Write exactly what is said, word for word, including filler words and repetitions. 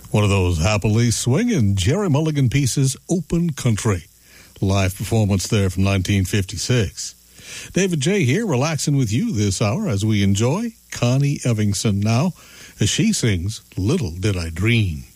One of those happily swinging Jerry Mulligan pieces, Open Country. Live performance there from nineteen fifty-six. David J. here, relaxing with you this hour as we enjoy Connie Evingston now, as she sings Little Did I Dream.